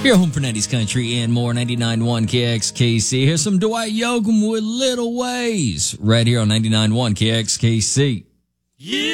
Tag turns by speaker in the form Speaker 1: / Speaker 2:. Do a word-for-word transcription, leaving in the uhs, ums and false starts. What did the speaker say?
Speaker 1: Your home for nineties country and more, ninety-nine point one K X K C. Here's some Dwight Yoakam with Little Ways right here on ninety-nine point one K X K C.
Speaker 2: Yeah.